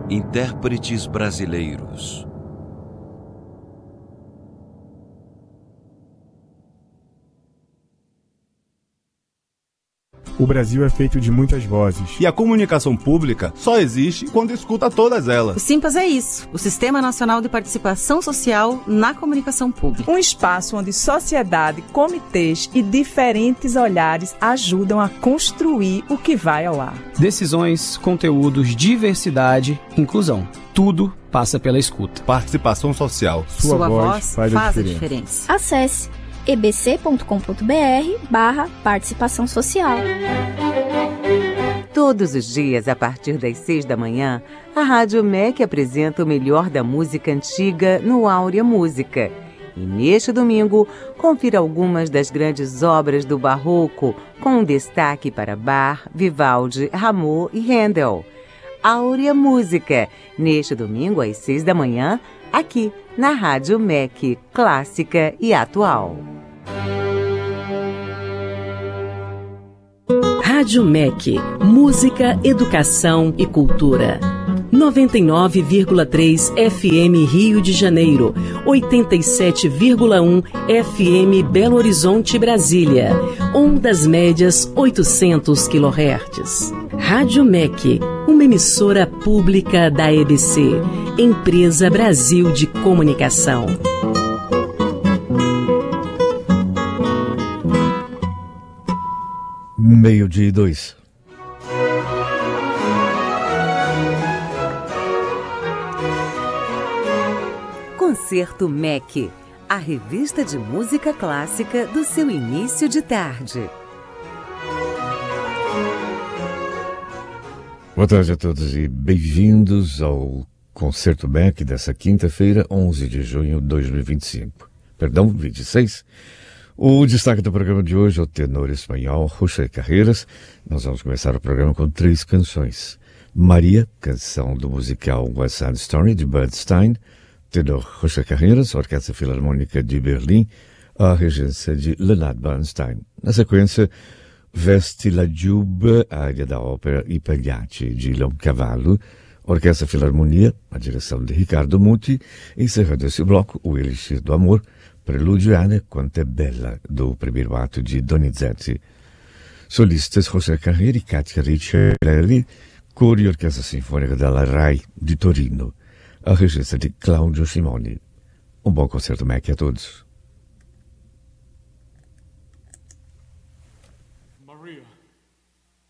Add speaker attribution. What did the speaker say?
Speaker 1: Intérpretes brasileiros.
Speaker 2: O Brasil é feito de muitas vozes.
Speaker 3: E a comunicação pública só existe quando escuta todas elas.
Speaker 4: O Simpas é isso, o Sistema Nacional de Participação Social na Comunicação Pública.
Speaker 5: Um espaço onde sociedade, comitês e diferentes olhares ajudam a construir o que vai ao ar.
Speaker 6: Decisões, conteúdos, diversidade, inclusão. Tudo passa pela escuta.
Speaker 3: Participação social.
Speaker 4: Sua voz faz a diferença.
Speaker 7: Acesse ebc.com.br/participação social.
Speaker 8: Todos os dias, a partir das 6 da manhã, a Rádio MEC apresenta o melhor da música antiga no Áurea Música. E neste domingo, confira algumas das grandes obras do Barroco, com destaque para Bach, Vivaldi, Rameau e Handel. Áurea Música, neste domingo às 6 da manhã, aqui na Rádio MEC, clássica e atual.
Speaker 9: Rádio MEC, música, educação e cultura. 99,3 FM Rio de Janeiro, 87,1 FM Belo Horizonte, Brasília. Ondas médias 800 kHz. Rádio MEC, uma emissora pública da EBC, Empresa Brasil de Comunicação.
Speaker 10: Meio-dia e 2.
Speaker 8: Concerto MEC, a revista de música clássica do seu início de tarde.
Speaker 10: Boa tarde a todos e bem-vindos ao Concerto MEC dessa quinta-feira, 11 de junho de 2025. Perdão, 26. O destaque do programa de hoje é o tenor espanhol José Carreras. Nós vamos começar o programa com 3 canções. Maria, canção do musical West Side Story, de Bernstein. Tenor José Carreras, Orquestra Filarmônica de Berlim, a regência de Leonard Bernstein. Na sequência, Vesti la Giubbe, área da ópera I Pagliacci, de Leoncavallo, Orquestra Filarmonia, a direção de Ricardo Muti, encerrando esse bloco, O Elixir do Amor, Prelúdio Anne Quanto é Bella, do primeiro ato de Donizetti. Solistas José Carreira e Katia Ricciarelli, coro e Orquestra Sinfônica della RAI de Torino, a regência de Claudio Simoni. Um bom concerto MEC a todos.